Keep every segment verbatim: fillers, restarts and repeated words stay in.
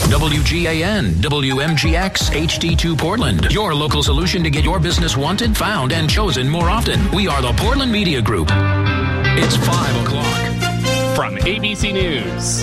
W G A N, W M G X, H D two Portland. Your local solution to get your business wanted, found, and chosen more often. We are the Portland Media Group. It's five o'clock. From A B C News,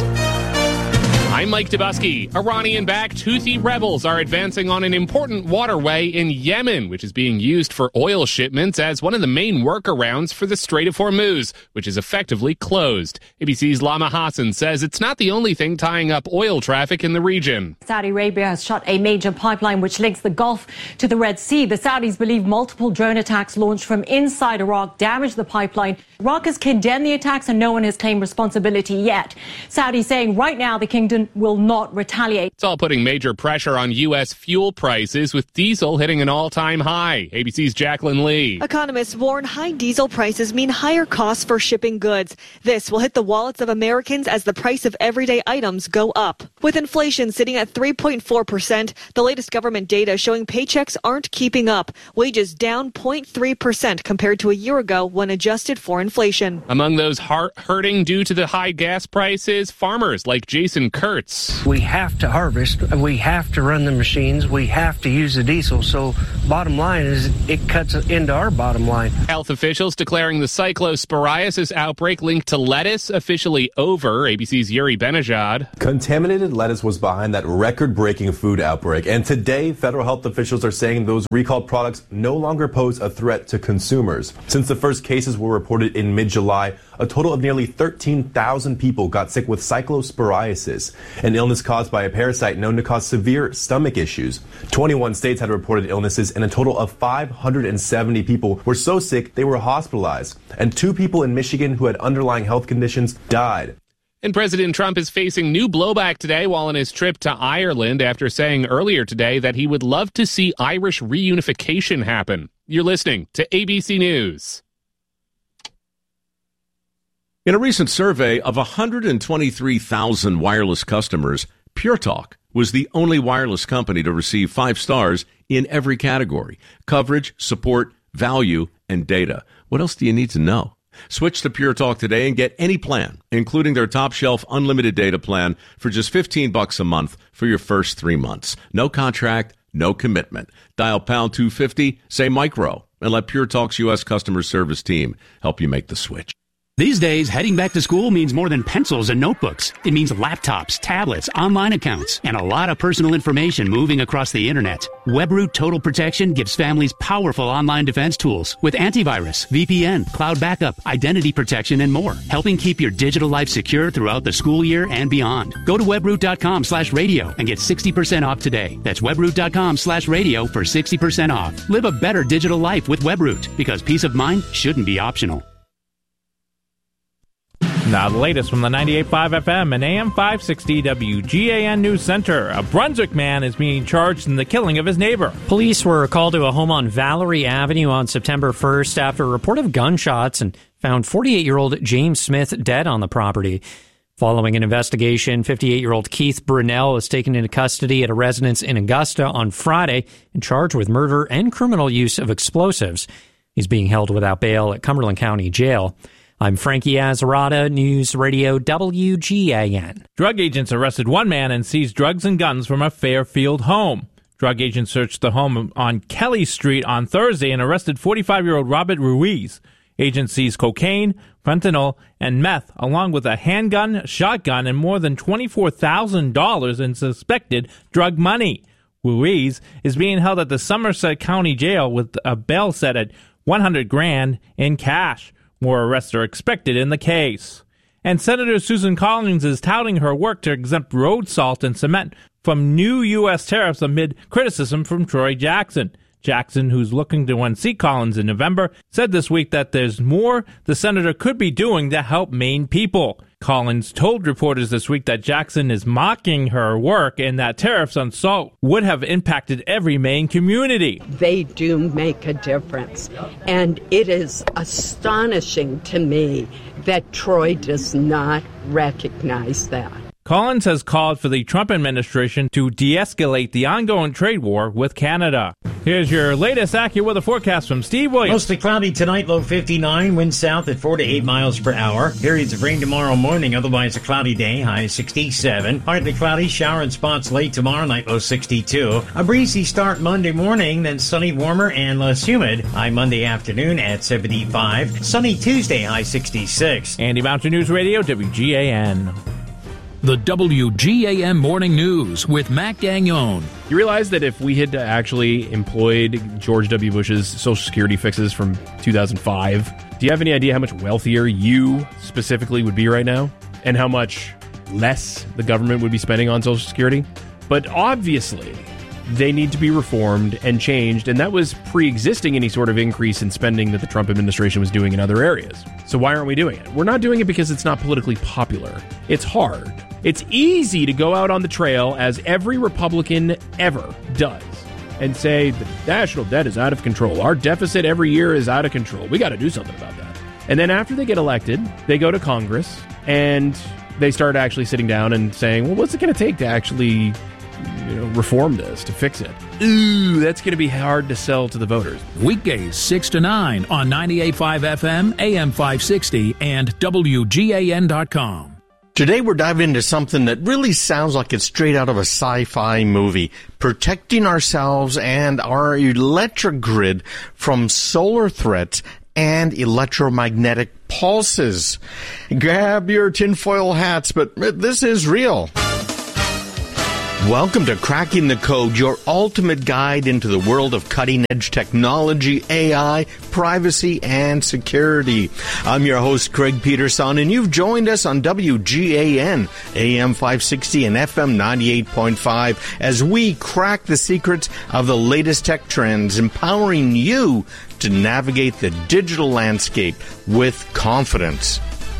I'm Mike Dubusky. Iranian-backed Houthi rebels are advancing on an important waterway in Yemen, which is being used for oil shipments as one of the main workarounds for the Strait of Hormuz, which is effectively closed. A B C's Lama Hassan says it's not the only thing tying up oil traffic in the region. Saudi Arabia has shut a major pipeline which links the Gulf to the Red Sea. The Saudis believe multiple drone attacks launched from inside Iraq damaged the pipeline. Iraq has condemned the attacks and no one has claimed responsibility yet. Saudi saying right now the kingdom will not retaliate. It's all putting major pressure on U S fuel prices, with diesel hitting an all-time high. A B C's Jacqueline Lee. Economists warn high diesel prices mean higher costs for shipping goods. This will hit the wallets of Americans as the price of everyday items go up. With inflation sitting at three point four percent, the latest government data showing paychecks aren't keeping up. Wages down zero point three percent compared to a year ago when adjusted for inflation. Among those heart hurting due to the high gas prices, farmers like Jason Kurtz. We have to harvest, we have to run the machines, we have to use the diesel, so bottom line is it cuts into our bottom line. Health officials declaring the cyclosporiasis outbreak linked to lettuce officially over. A B C's Yuri Benajad. Contaminated lettuce was behind that record-breaking food outbreak, and today federal health officials are saying those recalled products no longer pose a threat to consumers. Since the first cases were reported in mid-July, a total of nearly thirteen thousand people got sick with cyclosporiasis, an illness caused by a parasite known to cause severe stomach issues. twenty-one states had reported illnesses, and a total of five hundred seventy people were so sick they were hospitalized. And two people in Michigan who had underlying health conditions died. And President Trump is facing new blowback today while on his trip to Ireland after saying earlier today that he would love to see Irish reunification happen. You're listening to A B C News. In a recent survey of one hundred twenty-three thousand wireless customers, Pure Talk was the only wireless company to receive five stars in every category: coverage, support, value, and data. What else do you need to know? Switch to Pure Talk today and get any plan, including their top shelf unlimited data plan, for just fifteen bucks a month for your first three months. No contract, no commitment. Dial pound two fifty, say micro, and let Pure Talk's U S customer service team help you make the switch. These days, heading back to school means more than pencils and notebooks. It means laptops, tablets, online accounts, and a lot of personal information moving across the internet. WebRoot Total Protection gives families powerful online defense tools with antivirus, V P N, cloud backup, identity protection, and more, helping keep your digital life secure throughout the school year and beyond. Go to webroot.com slash radio and get sixty percent off today. That's webroot.com slash radio for sixty percent off. Live a better digital life with WebRoot, because peace of mind shouldn't be optional. Now the latest from the ninety-eight point five F M and A M five sixty W G A N News Center. A Brunswick man is being charged in the killing of his neighbor. Police were called to a home on Valerie Avenue on September first after a report of gunshots and found forty-eight-year-old James Smith dead on the property. Following an investigation, fifty-eight-year-old Keith Brunel was taken into custody at a residence in Augusta on Friday and charged with murder and criminal use of explosives. He's being held without bail at Cumberland County Jail. I'm Frankie Azarada, News Radio W G A N. Drug agents arrested one man and seized drugs and guns from a Fairfield home. Drug agents searched the home on Kelly Street on Thursday and arrested forty-five-year-old Robert Ruiz. Agents seized cocaine, fentanyl, and meth, along with a handgun, shotgun, and more than twenty-four thousand dollars in suspected drug money. Ruiz is being held at the Somerset County Jail with a bail set at one hundred grand in cash. More arrests are expected in the case. And Senator Susan Collins is touting her work to exempt road salt and cement from new U S tariffs amid criticism from Troy Jackson. Jackson, who's looking to unseat Collins in November, said this week that there's more the senator could be doing to help Maine people. Collins told reporters this week that Jackson is mocking her work and that tariffs on salt would have impacted every Maine community. They do make a difference. And it is astonishing to me that Troy does not recognize that. Collins has called for the Trump administration to de-escalate the ongoing trade war with Canada. Here's your latest AccuWeather forecast from Steve Williams. Mostly cloudy tonight, low fifty-nine, wind south at four to eight miles per hour. Periods of rain tomorrow morning, otherwise a cloudy day, high sixty-seven. Partly cloudy, shower in spots late tomorrow night, low sixty-two. A breezy start Monday morning, then sunny, warmer, and less humid. High Monday afternoon at seventy-five. Sunny Tuesday, high sixty-six. Andy Mountain News Radio, W G A N. The W G A M Morning News with Matt Gagnon. You realize that if we had actually employed George W. Bush's Social Security fixes from two thousand five, do you have any idea how much wealthier you specifically would be right now? And how much less the government would be spending on Social Security? But obviously, they need to be reformed and changed, and that was pre-existing any sort of increase in spending that the Trump administration was doing in other areas. So why aren't we doing it? We're not doing it because it's not politically popular. It's hard. It's easy to go out on the trail, as every Republican ever does, and say the national debt is out of control. Our deficit every year is out of control. We got to do something about that. And then after they get elected, they go to Congress and they start actually sitting down and saying, well, what's it going to take to actually, you know, reform this, to fix it? Ooh, that's going to be hard to sell to the voters. Weekdays six to nine on ninety-eight point five F M, A M five sixty, and W G A N dot com. Today we're diving into something that really sounds like it's straight out of a sci-fi movie, protecting ourselves and our electric grid from solar threats and electromagnetic pulses. Grab your tinfoil hats, but this is real. Welcome to Cracking the Code, your ultimate guide into the world of cutting-edge technology, A I, privacy, and security. I'm your host, Craig Peterson, and you've joined us on W G A N, A M five sixty and F M ninety-eight point five, as we crack the secrets of the latest tech trends, empowering you to navigate the digital landscape with confidence.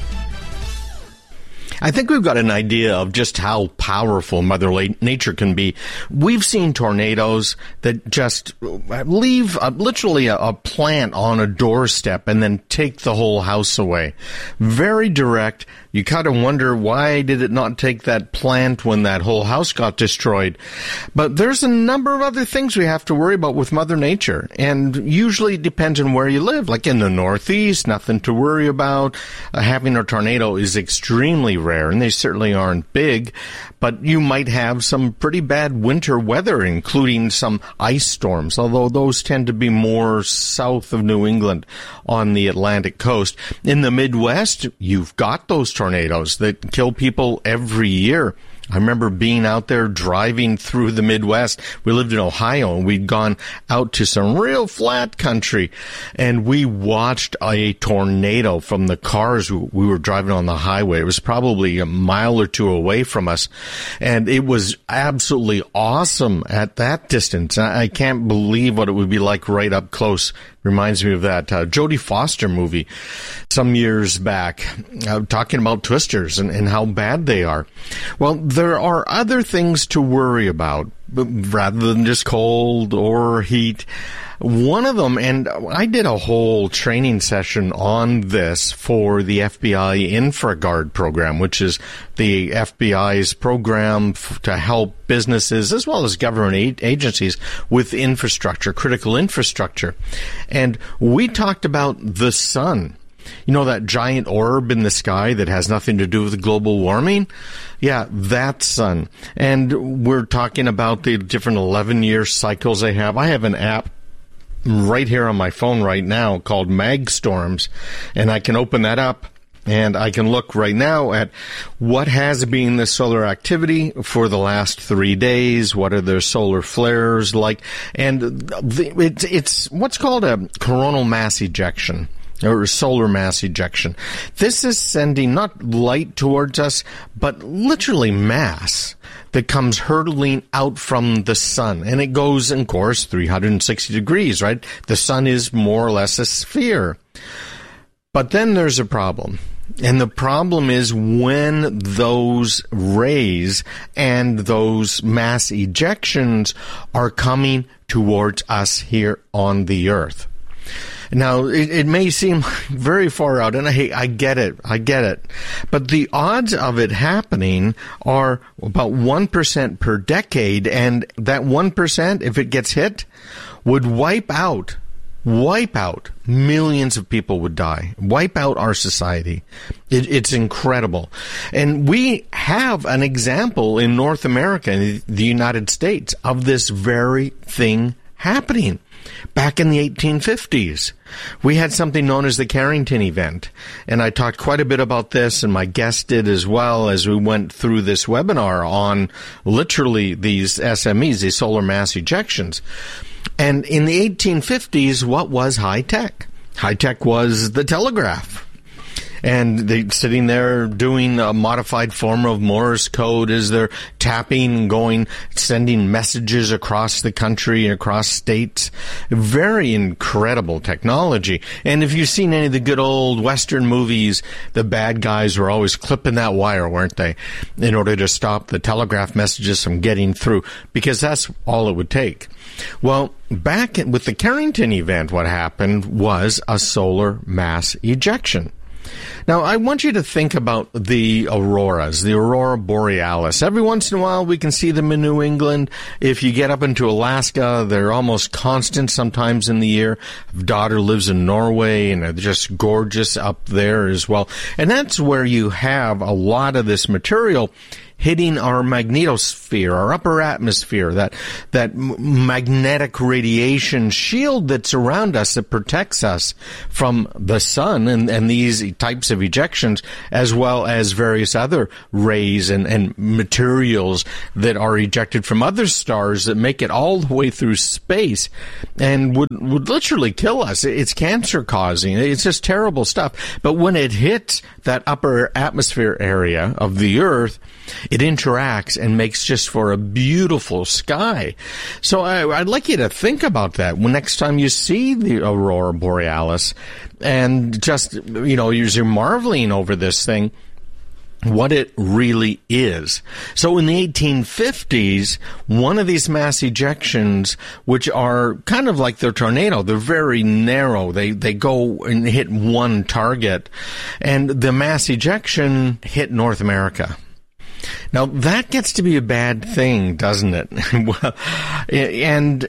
I think we've got an idea of just how powerful Mother Nature can be. We've seen tornadoes that just leave a, literally a, a plant on a doorstep and then take the whole house away. Very direct. You kind of wonder, why did it not take that plant when that whole house got destroyed? But there's a number of other things we have to worry about with Mother Nature, and usually it depends on where you live. Like in the Northeast, nothing to worry about. Uh, having a tornado is extremely rare, and they certainly aren't big, but you might have some pretty bad winter weather, including some ice storms, although those tend to be more south of New England on the Atlantic coast. In the Midwest, you've got those tornadoes that kill people every year. I remember being out there driving through the Midwest. We lived in Ohio, and we'd gone out to some real flat country, and we watched a tornado from the cars we were driving on the highway. It was probably a mile or two away from us, and it was absolutely awesome at that distance. I can't believe what it would be like right up close. Reminds me of that uh, Jodie Foster movie some years back, uh, talking about twisters and, and how bad they are. Well, there are other things to worry about rather than just cold or heat. One of them, and I did a whole training session on this for the F B I InfraGuard program, which is the F B I's program f- to help businesses as well as government a- agencies with infrastructure, critical infrastructure. And we talked about the sun. You know, that giant orb in the sky that has nothing to do with global warming? Yeah, that sun. And we're talking about the different eleven-year cycles they have. I have an app right here on my phone right now called MagStorms, and I can open that up and I can look right now at what has been the solar activity for the last three days. What are their solar flares like? And the, it's, it's what's called a coronal mass ejection, or solar mass ejection. This is sending not light towards us, but literally mass that comes hurtling out from the sun. And it goes, of course, three hundred sixty degrees, right? The sun is more or less a sphere. But then there's a problem. And the problem is when those rays and those mass ejections are coming towards us here on the Earth. Now, it, it may seem very far out, and I, I get it, I get it. But the odds of it happening are about one percent per decade, and that one percent, if it gets hit, would wipe out, wipe out, millions of people would die, wipe out our society. It, it's incredible. And we have an example in North America, in the United States, of this very thing happening. Back in the eighteen fifties, we had something known as the Carrington event. And I talked quite a bit about this, and my guest did as well, as we went through this webinar on literally these S M Es, these solar mass ejections. And in the eighteen fifties, what was high tech? High tech was the telegraph. And they sitting there doing a modified form of Morse code as they're tapping, going, sending messages across the country, across states. Very incredible technology. And if you've seen any of the good old Western movies, the bad guys were always clipping that wire, weren't they? In order to stop the telegraph messages from getting through, because that's all it would take. Well, back with the Carrington event, what happened was a solar mass ejection. Now, I want you to think about the auroras, the aurora borealis. Every once in a while, we can see them in New England. If you get up into Alaska, they're almost constant sometimes in the year. Daughter lives in Norway, and they're just gorgeous up there as well. And that's where you have a lot of this material hitting our magnetosphere, our upper atmosphere, that that m- magnetic radiation shield that's around us that protects us from the sun and, and these types of ejections, as well as various other rays and, and materials that are ejected from other stars that make it all the way through space and would, would literally kill us. It's cancer-causing. It's just terrible stuff. But when it hits that upper atmosphere area of the Earth, it interacts and makes just for a beautiful sky. So I, I'd like you to think about that when next time you see the aurora borealis, and just, you know, you're marveling over this thing, what it really is. So in the eighteen fifties, one of these mass ejections, which are kind of like the tornado, they're very narrow. They they go and hit one target, and the mass ejection hit North America. Now, that gets to be a bad thing, doesn't it? Well, and,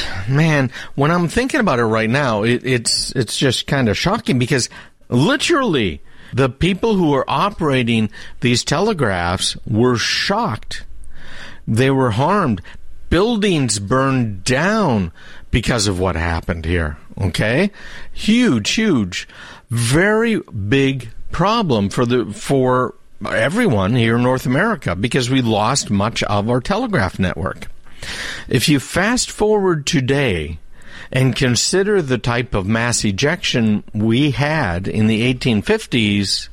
man, when I'm thinking about it right now, it, it's it's just kind of shocking, because literally the people who were operating these telegraphs were shocked. They were harmed. Buildings burned down because of what happened here, okay? Huge, huge, very big problem for the for everyone here in North America, because we lost much of our telegraph network. If you fast forward today and consider the type of mass ejection we had in the eighteen fifties,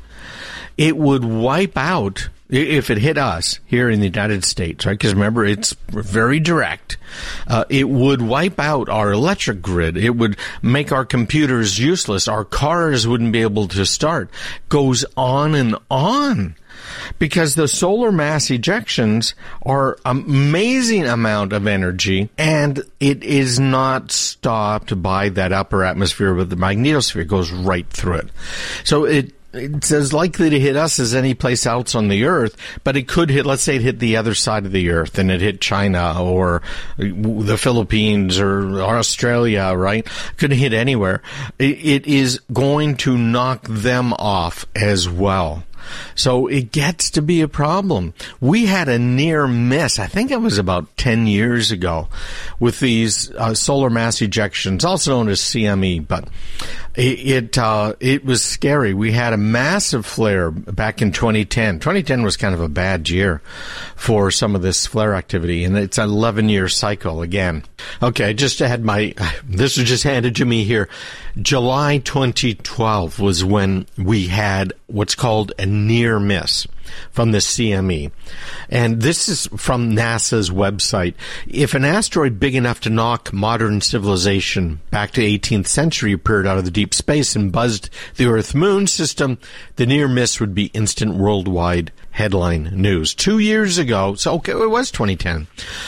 it would wipe out, if it hit us here in the United States, right? Because remember, it's very direct. Uh, it would wipe out our electric grid. It would make our computers useless. Our cars wouldn't be able to start. Goes on and on. Because the solar mass ejections are an amazing amount of energy, and it is not stopped by that upper atmosphere, but the magnetosphere goes right through it. So it it's as likely to hit us as any place else on the Earth, but it could hit, let's say it hit the other side of the Earth, and it hit China or the Philippines or Australia, right? Could hit anywhere. It, it is going to knock them off as well. So it gets to be a problem. We had a near miss, I think it was about ten years ago, with these uh, solar mass ejections, also known as C M E, but it it, uh, it was scary. We had a massive flare back in twenty ten. twenty ten was kind of a bad year for some of this flare activity, and it's an eleven-year cycle again. Okay, just had my, this was just handed to me here. July twenty twelve was when we had what's called a near miss from the C M E. And this is from NASA's website. If an asteroid big enough to knock modern civilization back to eighteenth century appeared out of the deep space and buzzed the Earth-Moon system, the near miss would be instant worldwide headline news. Two years ago, so okay, it was twenty ten.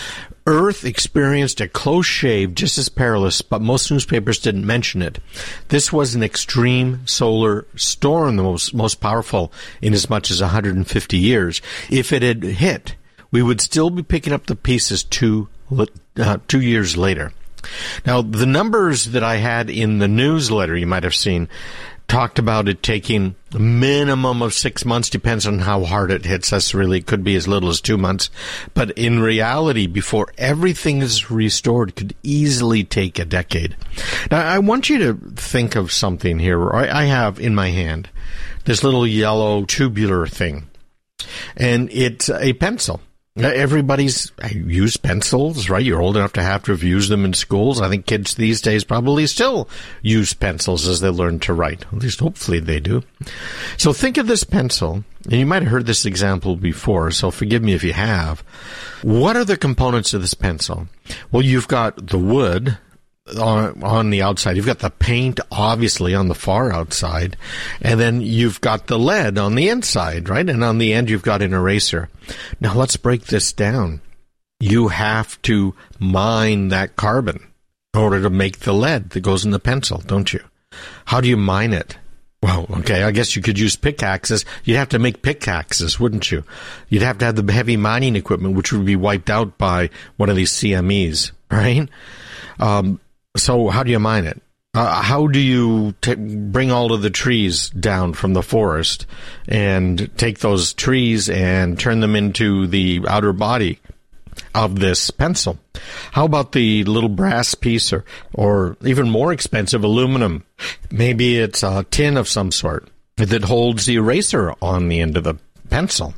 Earth experienced a close shave just as perilous, but most newspapers didn't mention it. This was an extreme solar storm, the most, most powerful in as much as one hundred fifty years. If it had hit, we would still be picking up the pieces two, uh, two years later. Now, the numbers that I had in the newsletter, you might have seen, talked about it taking a minimum of six months, depends on how hard it hits us, really. It could be as little as two months. But in reality, before everything is restored, it could easily take a decade. Now, I want you to think of something here. I have in my hand this little yellow tubular thing, and it's a pencil. Everybody's used pencils, right? You're old enough to have to have used them in schools. I think kids these days probably still use pencils as they learn to write. At least hopefully they do. So think of this pencil, and you might have heard this example before, so forgive me if you have. What are the components of this pencil? Well, you've got the wood on, on the outside. You've got the paint, obviously, on the far outside. And then you've got the lead on the inside, right? And on the end, you've got an eraser. Now, let's break this down. You have to mine that carbon in order to make the lead that goes in the pencil, don't you? How do you mine it? Well, okay, I guess you could use pickaxes. You'd have to make pickaxes, wouldn't you? You'd have to have the heavy mining equipment, which would be wiped out by one of these C M Es, right? Um, So how do you mine it? Uh, how do you t- bring all of the trees down from the forest and take those trees and turn them into the outer body of this pencil? How about the little brass piece or, or even more expensive aluminum? Maybe it's a tin of some sort that holds the eraser on the end of the pencil.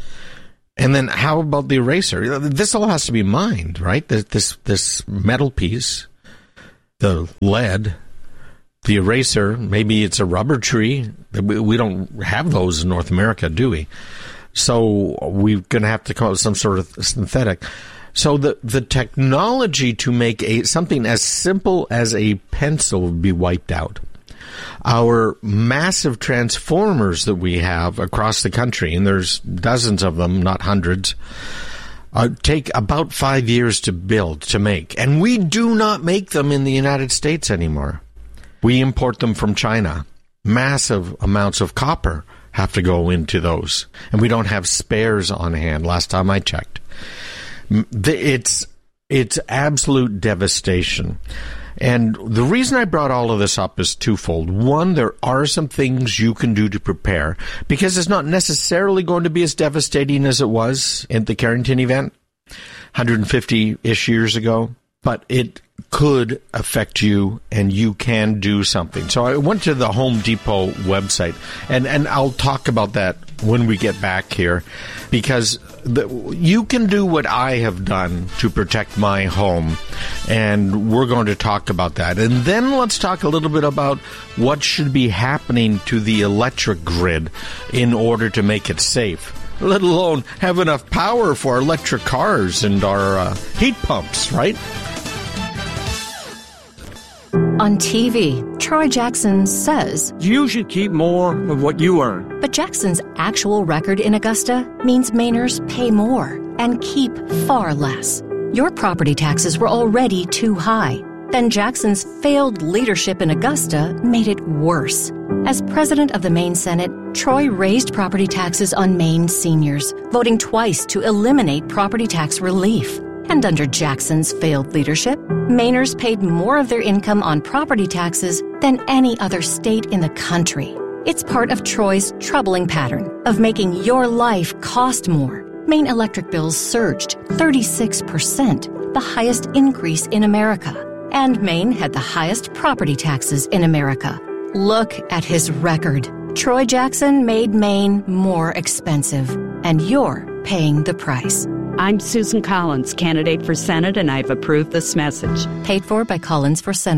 And then how about the eraser? This all has to be mined, right? This, this metal piece, the lead, the eraser, maybe it's a rubber tree. We don't have those in North America, do we? So we're going to have to come up with some sort of synthetic. So the, the technology to make a something as simple as a pencil would be wiped out. Our massive transformers that we have across the country, and there's dozens of them, not hundreds, Uh, take about five years to build, to make. And we do not make them in the United States anymore. We import them from China. Massive amounts of copper have to go into those. And we don't have spares on hand, last time I checked. It's, it's absolute devastation. And the reason I brought all of this up is twofold. One, there are some things you can do to prepare, because it's not necessarily going to be as devastating as it was at the Carrington event one hundred fifty-ish years ago, but it could affect you, and you can do something. So I went to the Home Depot website, and, and I'll talk about that when we get back here, because the, you can do what I have done to protect my home, and we're going to talk about that. And then let's talk a little bit about what should be happening to the electric grid in order to make it safe, let alone have enough power for electric cars and our uh, heat pumps, right? On T V, Troy Jackson says, "You should keep more of what you earn." But Jackson's actual record in Augusta means Mainers pay more and keep far less. Your property taxes were already too high. Then Jackson's failed leadership in Augusta made it worse. As president of the Maine Senate, Troy raised property taxes on Maine seniors, voting twice to eliminate property tax relief. And under Jackson's failed leadership, Mainers paid more of their income on property taxes than any other state in the country. It's part of Troy's troubling pattern of making your life cost more. Maine electric bills surged thirty-six percent, the highest increase in America. And Maine had the highest property taxes in America. Look at his record. Troy Jackson made Maine more expensive, and you're paying the price. I'm Susan Collins, candidate for Senate, and I've approved this message. Paid for by Collins for Senator.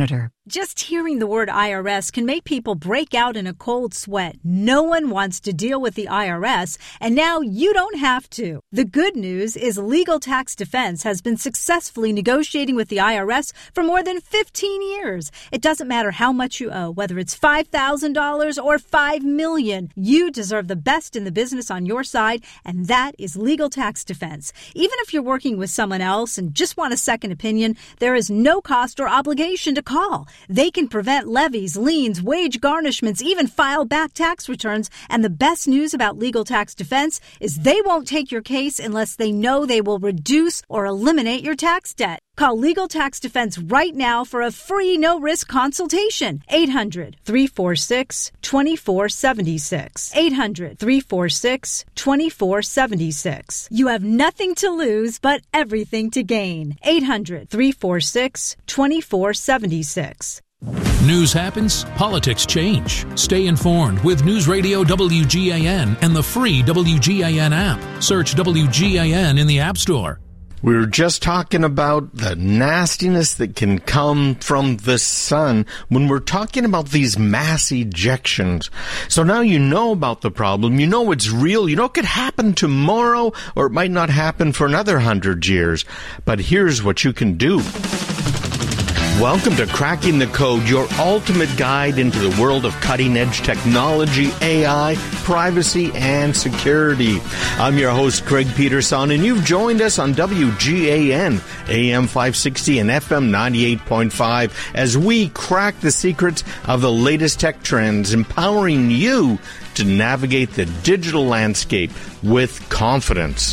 Just hearing the word I R S can make people break out in a cold sweat. No one wants to deal with the I R S, and now you don't have to. The good news is Legal Tax Defense has been successfully negotiating with the I R S for more than fifteen years. It doesn't matter how much you owe, whether it's five thousand dollars or five million dollars. You deserve the best in the business on your side, and that is Legal Tax Defense. Even if you're working with someone else and just want a second opinion, there is no cost or obligation to call. They can prevent levies, liens, wage garnishments, even file back tax returns. And the best news about Legal Tax Defense is they won't take your case unless they know they will reduce or eliminate your tax debt. Call Legal Tax Defense right now for a free no-risk consultation. eight hundred, three four six, two four seven six. eight hundred, three four six, two four seven six. You have nothing to lose but everything to gain. eight hundred, three four six, two four seven six. News happens, politics change. Stay informed with News Radio W G A N and the free W G A N app. Search W G A N in the App Store. We were just talking about the nastiness that can come from the sun when we're talking about these mass ejections. So now you know about the problem. You know it's real. You know it could happen tomorrow, or it might not happen for another hundred years. But here's what you can do. Welcome to Cracking the Code, your ultimate guide into the world of cutting-edge technology, A I, privacy, and security. I'm your host, Craig Peterson, and you've joined us on W G A N, A M five sixty and F M ninety-eight point five, as we crack the secrets of the latest tech trends, empowering you to navigate the digital landscape with confidence.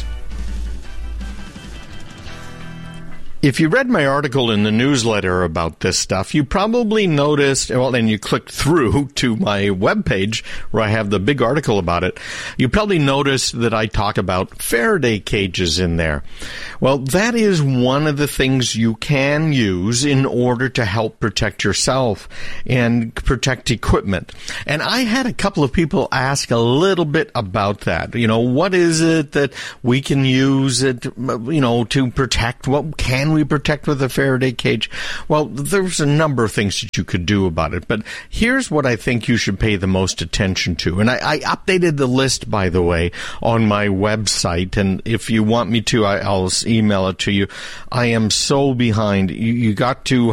If you read my article in the newsletter about this stuff, you probably noticed, well, then you clicked through to my webpage where I have the big article about it. You probably noticed that I talk about Faraday cages in there. Well, that is one of the things you can use in order to help protect yourself and protect equipment. And I had a couple of people ask a little bit about that. You know, what is it that we can use it, you know, to protect? What can we protect with a Faraday cage? Well, there's a number of things that you could do about it, but here's what I think you should pay the most attention to. And I, I updated the list, by the way, on my website, and if you want me to, I, I'll email it to you. I am so behind. You, you got to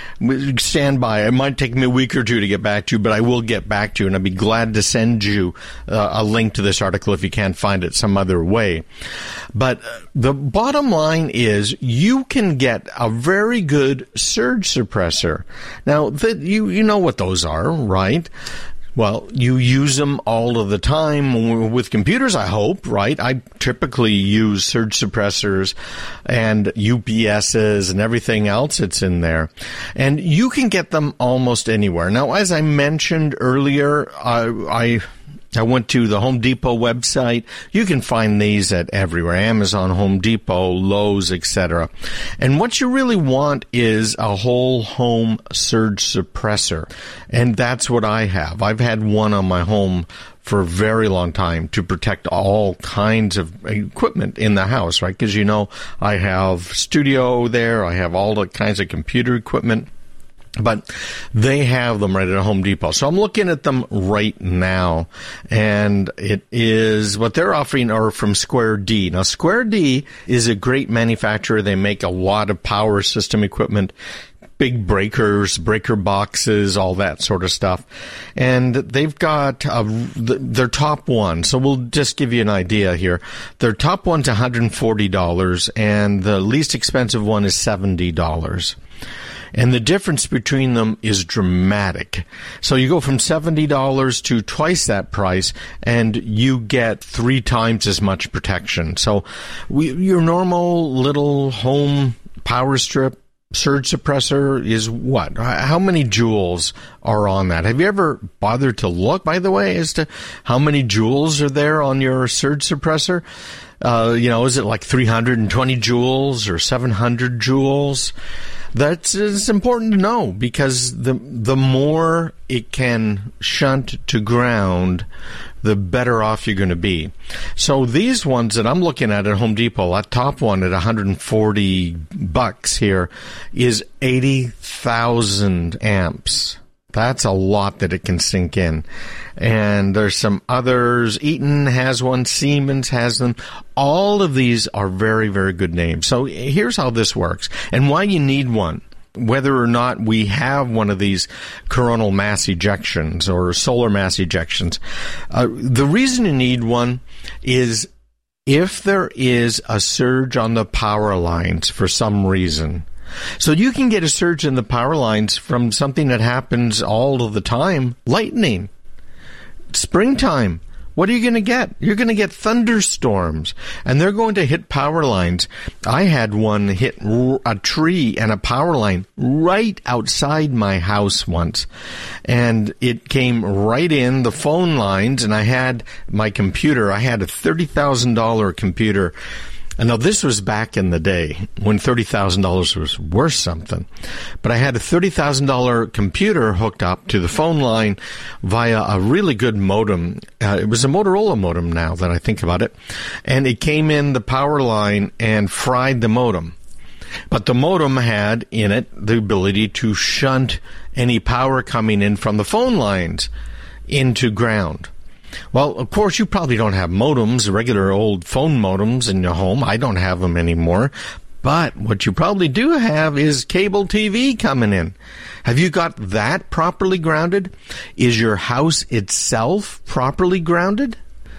stand by. It might take me a week or two to get back to you, but I will get back to you, and I'd be glad to send you uh, a link to this article if you can't find it some other way. But the bottom line is you can get a very good surge suppressor. Now, that you you know what those are, right? Well, you use them all of the time with computers, I hope, right? I typically use surge suppressors and U P S's and everything else that's in there. And you can get them almost anywhere. Now, as I mentioned earlier, I... I I went to the Home Depot website. You can find these at everywhere, Amazon, Home Depot, Lowe's, et cetera. And what you really want is a whole home surge suppressor. And that's what I have. I've had one on my home for a very long time to protect all kinds of equipment in the house, right? Because, you know, I have studio there. I have all the kinds of computer equipment. But they have them right at Home Depot. So I'm looking at them right now, and it is what they're offering are from Square D. Now, Square D is a great manufacturer. They make a lot of power system equipment, big breakers, breaker boxes, all that sort of stuff. And they've got a, their top one. So we'll just give you an idea here. Their top one's one hundred forty dollars, and the least expensive one is seventy dollars. And the difference between them is dramatic. So you go from seventy dollars to twice that price, and you get three times as much protection. So we, your normal little home power strip surge suppressor is what? How many joules are on that? Have you ever bothered to look, by the way, as to how many joules are there on your surge suppressor? Uh, you know, is it like three hundred twenty joules or seven hundred joules? That's it's important to know, because the the more it can shunt to ground, the better off you're going to be. So these ones that I'm looking at at Home Depot, that top one at one hundred forty bucks here is eighty thousand amps. That's a lot that it can sink in. And there's some others. Eaton has one. Siemens has them. All of these are very, very good names. So here's how this works and why you need one. Whether or not we have one of these coronal mass ejections or solar mass ejections. Uh, the reason you need one is if there is a surge on the power lines for some reason. So you can get a surge in the power lines from something that happens all of the time. Lightning. Springtime. What are you going to get? You're going to get thunderstorms, and they're going to hit power lines. I had one hit a tree and a power line right outside my house once, and it came right in the phone lines, and I had my computer. I had a thirty thousand dollars computer. And now this was back in the day when thirty thousand dollars was worth something. But I had a thirty thousand dollars computer hooked up to the phone line via a really good modem. Uh, it was a Motorola modem now that I think about it. And it came in the power line and fried the modem. But the modem had in it the ability to shunt any power coming in from the phone lines into ground. Well, of course, you probably don't have modems, regular old phone modems in your home. I don't have them anymore. But what you probably do have is cable T V coming in. Have you got that properly grounded? Is your house itself properly grounded?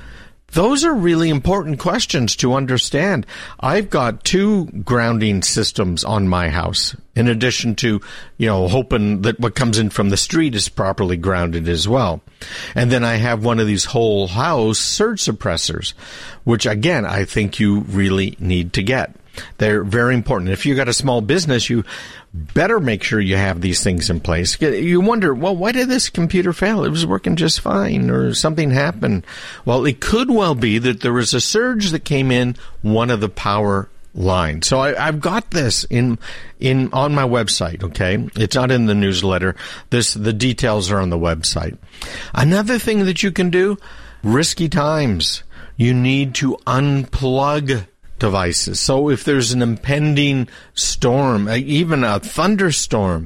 Those are really important questions to understand. I've got two grounding systems on my house, in addition to, you know, hoping that what comes in from the street is properly grounded as well. And then I have one of these whole house surge suppressors, which, again, I think you really need to get. They're very important. If you've got a small business, you better make sure you have these things in place. You wonder, well, why did this computer fail? It was working just fine, or something happened. Well, it could well be that there was a surge that came in one of the power lines. So I, I've got this in in on my website, okay? It's not in the newsletter. This the details are on the website. Another thing that you can do, risky times. You need to unplug devices. So if there's an impending storm, even a thunderstorm,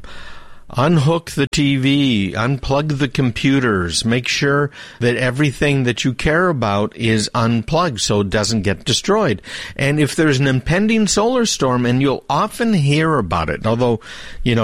unhook the T V, unplug the computers, make sure that everything that you care about is unplugged so it doesn't get destroyed. And if there's an impending solar storm, and you'll often hear about it, although, you know,